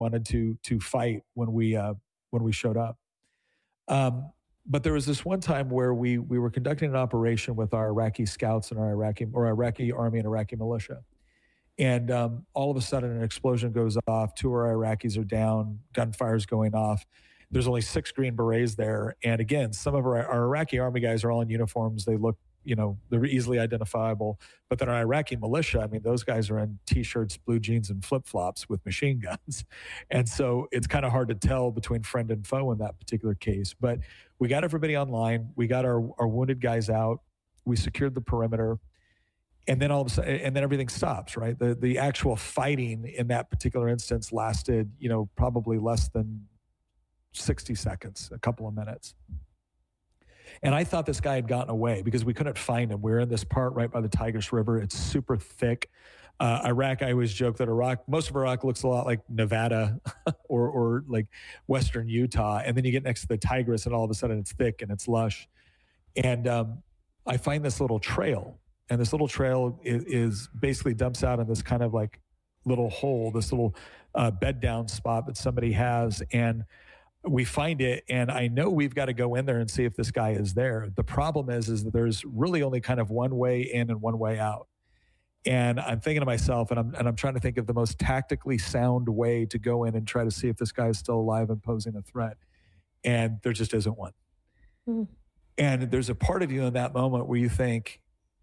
wanted to fight when we showed up. But there was this one time where we were conducting an operation with our Iraqi scouts and our Iraqi army and Iraqi militia. And all of a sudden, an explosion goes off. 2 of our Iraqis are down. Gunfire's going off. There's only 6 Green Berets there. And again, some of our Iraqi army guys are all in uniforms. They look, they're easily identifiable. But then our Iraqi militia, I mean, those guys are in T-shirts, blue jeans, and flip-flops with machine guns. And so it's kind of hard to tell between friend and foe in that particular case. But we got everybody online. We got our wounded guys out. We secured the perimeter. And then all of a sudden, and then everything stops, right? The actual fighting in that particular instance lasted, probably less than 60 seconds, a couple of minutes. And I thought this guy had gotten away because we couldn't find him. We were in this part right by the Tigris River. It's super thick. Iraq, I always joke that most of Iraq looks a lot like Nevada or like Western Utah. And then you get next to the Tigris and all of a sudden it's thick and it's lush. And I find this little trail. And this little trail is basically dumps out in this kind of like little hole, this little bed down spot that somebody has. And we find it, and I know we've got to go in there and see if this guy is there. The problem is that there's really only kind of one way in and one way out. And I'm thinking to myself, and I'm trying to think of the most tactically sound way to go in and try to see if this guy is still alive and posing a threat. And there just isn't one. Mm. And there's a part of you in that moment where you think,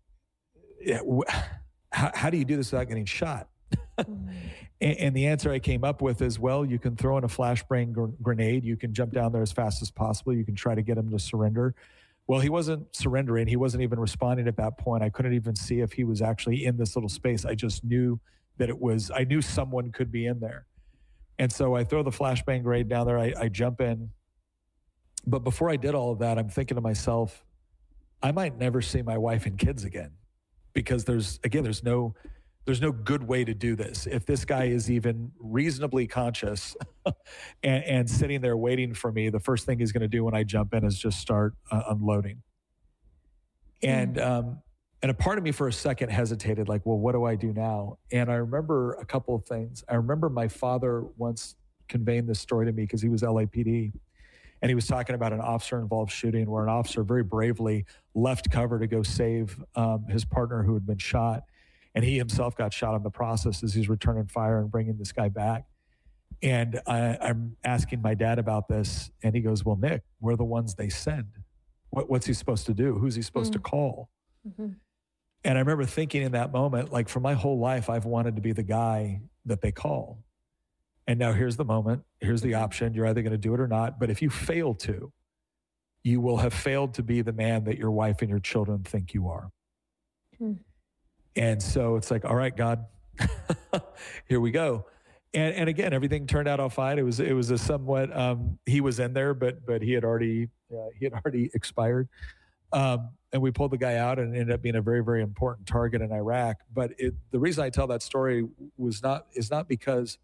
how do you do this without getting shot? And the answer I came up with is, well, you can throw in a flashbang grenade. You can jump down there as fast as possible. You can try to get him to surrender. Well, he wasn't surrendering. He wasn't even responding at that point. I couldn't even see if he was actually in this little space. I just knew that I knew someone could be in there. And so I throw the flashbang grenade down there. I jump in. But before I did all of that, I'm thinking to myself, I might never see my wife and kids again. Because there's no good way to do this. If this guy is even reasonably conscious and sitting there waiting for me, the first thing he's going to do when I jump in is just start unloading. And a part of me for a second hesitated, like, well, what do I do now? And I remember a couple of things. I remember my father once conveying this story to me because he was LAPD. And he was talking about an officer-involved shooting where an officer very bravely left cover to go save his partner who had been shot. And he himself got shot in the process as he's returning fire and bringing this guy back. And I'm asking my dad about this. And he goes, well, Nick, we're the ones they send. What's he supposed to do? Who's he supposed to call? Mm-hmm. And I remember thinking in that moment, like for my whole life, I've wanted to be the guy that they call. And now here's the moment. Here's the option. You're either going to do it or not. But if you fail to, you will have failed to be the man that your wife and your children think you are. Hmm. And so it's like, all right, God, here we go. And again, everything turned out all fine. It was a somewhat, he was in there, but he had already expired. And we pulled the guy out and it ended up being a very, very important target in Iraq. But the reason I tell that story is not because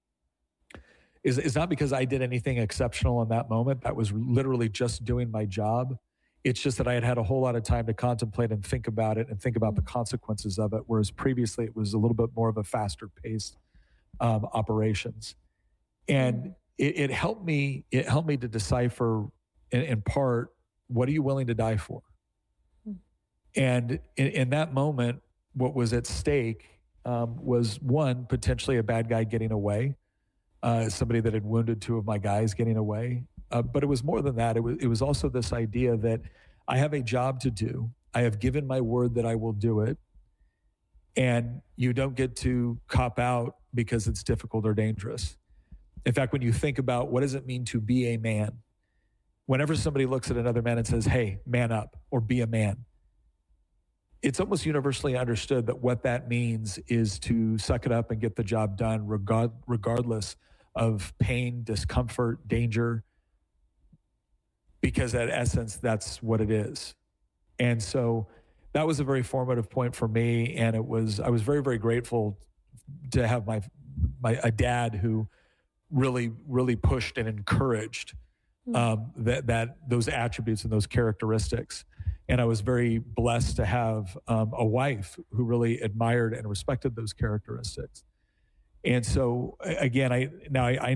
I did anything exceptional in that moment. That was literally just doing my job. It's just that I had a whole lot of time to contemplate and think about it and think about the consequences of it, whereas previously it was a little bit more of a faster paced operations. And it helped me to decipher in part, what are you willing to die for? And in that moment, what was at stake was one, potentially a bad guy getting away. Somebody that had wounded 2 of my guys getting away. But it was more than that. It was also this idea that I have a job to do. I have given my word that I will do it. And you don't get to cop out because it's difficult or dangerous. In fact, when you think about what does it mean to be a man, whenever somebody looks at another man and says, hey, man up or be a man, it's almost universally understood that what that means is to suck it up and get the job done regardless of pain, discomfort, danger, because at essence, that's what it is. And so that was a very formative point for me. And I was very, very grateful to have a dad who really, really pushed and encouraged that those attributes and those characteristics. And I was very blessed to have a wife who really admired and respected those characteristics. And so again, I